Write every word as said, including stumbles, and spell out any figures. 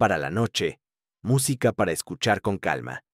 Para la noche, música para escuchar con calma.